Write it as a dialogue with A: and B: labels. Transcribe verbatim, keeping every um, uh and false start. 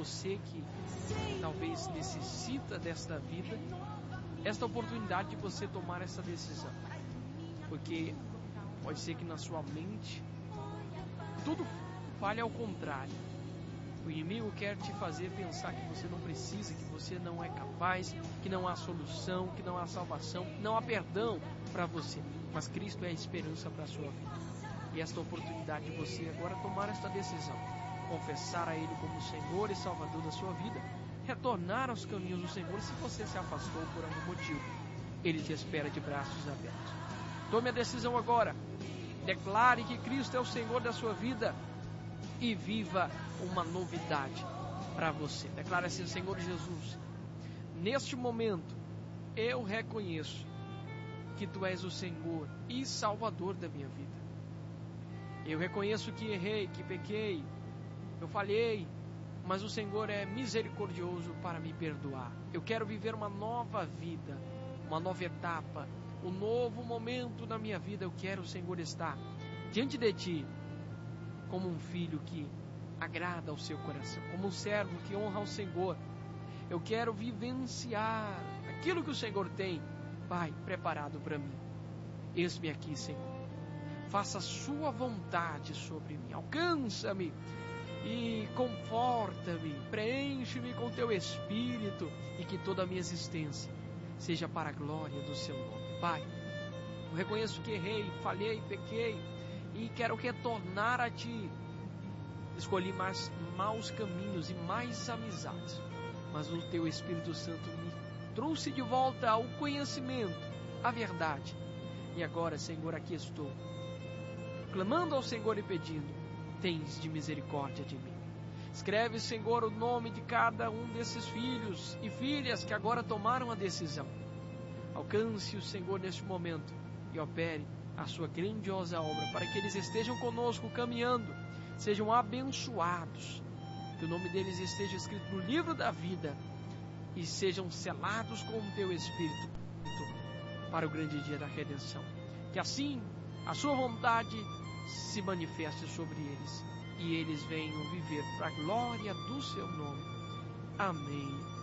A: você que talvez necessita desta vida, esta oportunidade de você tomar essa decisão. Porque pode ser que na sua mente tudo fale ao contrário. O inimigo quer te fazer pensar que você não precisa, que você não é capaz, que não há solução, que não há salvação, não há perdão para você. Mas Cristo é a esperança para a sua vida. E esta oportunidade de você agora tomar esta decisão, confessar a Ele como Senhor e Salvador da sua vida, retornar aos caminhos do Senhor se você se afastou por algum motivo. Ele te espera de braços abertos. Tome a decisão agora. Declare que Cristo é o Senhor da sua vida e viva uma novidade para você. Declare assim: Senhor Jesus, neste momento eu reconheço que Tu és o Senhor e Salvador da minha vida. Eu reconheço que errei, que pequei, eu falhei, mas o Senhor é misericordioso para me perdoar. Eu quero viver uma nova vida, uma nova etapa, um novo momento na minha vida. Eu quero, Senhor, estar diante de Ti como um filho que agrada ao Seu coração, como um servo que honra ao Senhor. Eu quero vivenciar aquilo que o Senhor tem, Pai, preparado para mim. Eis-me aqui, Senhor. Faça a Sua vontade sobre mim. Alcança-me e conforta-me. Preenche-me com Teu Espírito e que toda a minha existência seja para a glória do Seu nome. Pai, eu reconheço que errei, falhei, pequei e quero retornar a Ti. Escolhi mais maus caminhos e mais amizades, mas o Teu Espírito Santo me trouxe de volta ao conhecimento, à verdade. E agora, Senhor, aqui estou, clamando ao Senhor e pedindo: tens de misericórdia de mim. Escreve, Senhor, o nome de cada um desses filhos e filhas que agora tomaram a decisão. Alcance o Senhor neste momento e opere a Sua grandiosa obra para que eles estejam conosco caminhando, sejam abençoados, que o nome deles esteja escrito no livro da vida e sejam selados com o Teu Espírito para o grande dia da redenção. Que assim a Sua vontade se manifeste sobre eles e eles venham viver para a glória do Seu nome. Amém.